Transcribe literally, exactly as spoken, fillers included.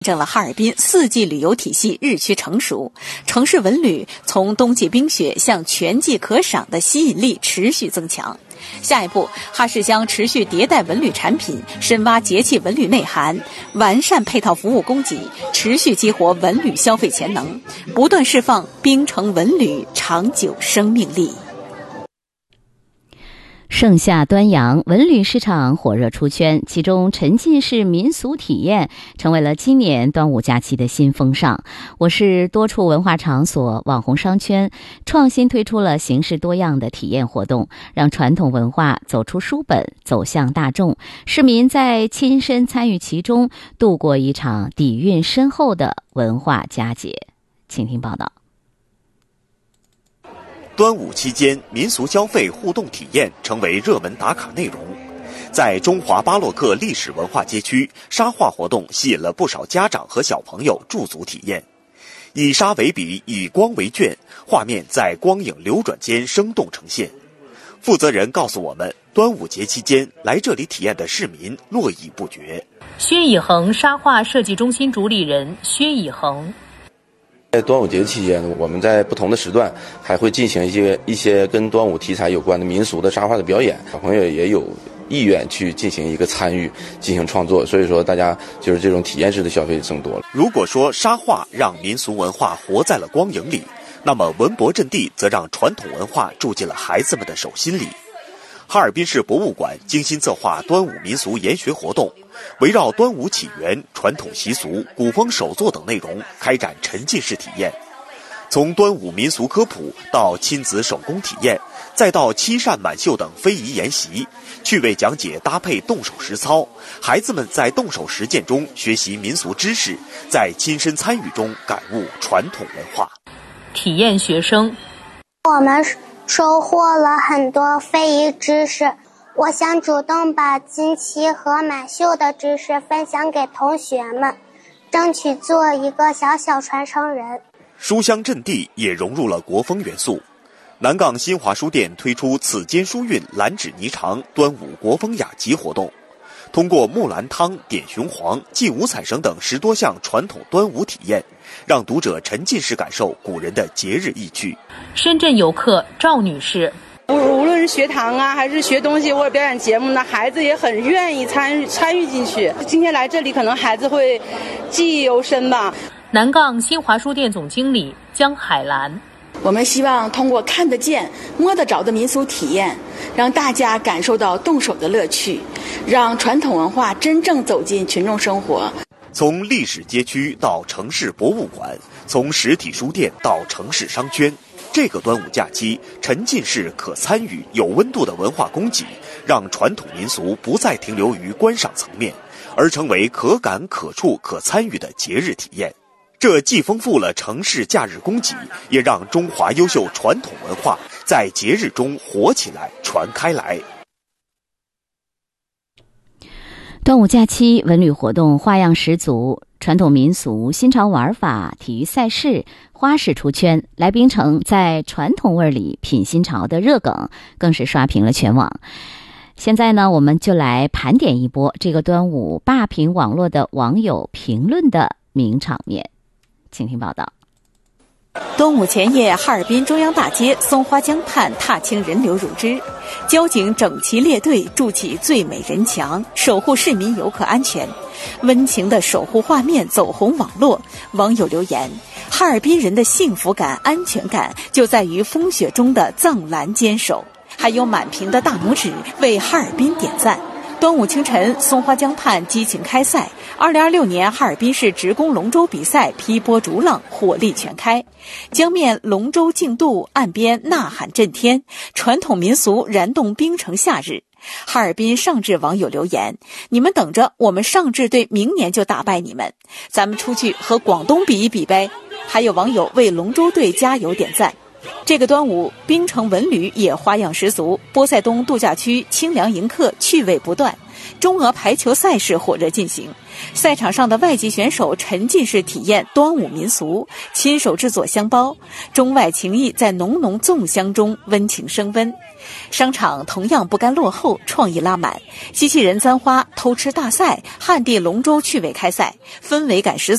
证了哈尔滨四季旅游体系日趋成熟，城市文旅从冬季冰雪向全季可赏的吸引力持续增强。下一步，哈市将持续迭代文旅产品，深挖节气文旅内涵，完善配套服务供给，持续激活文旅消费潜能，不断释放冰城文旅长久生命力。 盛夏端阳，文旅市场火热出圈，其中沉浸式民俗体验成为了今年端午假期的新风尚。我市多处文化场所、网红商圈创新推出了形式多样的体验活动，让传统文化走出书本，走向大众，市民在亲身参与其中，度过一场底蕴深厚的文化佳节。请听报道。 端午期间，民俗消费互动体验成为热门打卡内容。在中华巴洛克历史文化街区，沙画活动吸引了不少家长和小朋友驻足体验。以沙为笔，以光为卷，画面在光影流转间生动呈现。负责人告诉我们，端午节期间来这里体验的市民络绎不绝。 薛以恒沙画设计中心主理人薛以恒。 在端午节期间，我们在不同的时段还会进行一些一些跟端午题材有关的民俗的沙画的表演，小朋友也有意愿去进行一个参与，进行创作，所以说大家就是这种体验式的消费增多了。 如果说沙画让民俗文化活在了光影里，那么文博阵地则让传统文化住进了孩子们的手心里。哈尔滨市博物馆精心策划端午民俗研学活动，围绕端午起源、传统习俗、古风手作等内容开展沉浸式体验。从端午民俗科普到亲子手工体验，再到七扇满绣等非遗研习，趣味讲解搭配动手实操，孩子们在动手实践中学习民俗知识，在亲身参与中感悟传统文化。 体验学生， 我们收获了很多非遗知识，我想主动把金漆和满绣的知识分享给同学们，争取做一个小小传承人。 书香阵地也融入了国风元素。南杠新华书店推出此间书韵兰芷霓裳端午国风雅集活动，通过木兰汤、点雄黄、祭五彩绳等十多项传统端午体验，让读者沉浸式感受古人的节日意趣。 深圳游客赵女士， 无论是学堂啊，还是学东西或者表演节目呢，孩子也很愿意参与参与进去。今天来这里，可能孩子会记忆犹深吧。 南杠新华书店总经理江海兰， 我们希望通过看得见、摸得着的民俗体验，让大家感受到动手的乐趣，让传统文化真正走进群众生活。 从历史街区到城市博物馆，从实体书店到城市商圈，这个端午假期，沉浸式可参与、有温度的文化供给，让传统民俗不再停留于观赏层面，而成为可感、可触、可参与的节日体验。这既丰富了城市假日供给，也让中华优秀传统文化在节日中活起来、传开来。 端午假期文旅活动花样十足，传统民俗、新潮玩法、体育赛事、花式出圈，来冰城在传统味里品新潮的热梗更是刷屏了全网。现在呢，我们就来盘点一波这个端午霸屏网络的网友评论的名场面。请听报道。 端午前夜，哈尔滨中央大街松花江畔踏青人流如织，交警整齐列队筑起最美人墙，守护市民游客安全。温情的守护画面走红网络，网友留言：哈尔滨人的幸福感、安全感就在于风雪中的藏蓝坚守。还有满屏的大拇指为哈尔滨点赞。端午清晨，松花江畔激情开赛。二零二六年哈尔滨市职工龙舟比赛劈波逐浪，火力全开。江面龙舟竞渡，岸边呐喊震天，传统民俗燃动冰城夏日。哈尔滨上智网友留言：你们等着，我们上智队明年就打败你们，咱们出去和广东比一比呗。还有网友为龙舟队加油点赞。 这个端午，槟城文旅也花样十足，波塞冬度假区清凉迎客，趣味不断。中俄排球赛事火热进行，赛场上的外籍选手沉浸式体验端午民俗，亲手制作香包，中外情谊在浓浓粽香中温情升温。商场同样不甘落后，创意拉满，机器人簪花偷吃大赛、旱地龙舟趣味开赛，氛围感十足。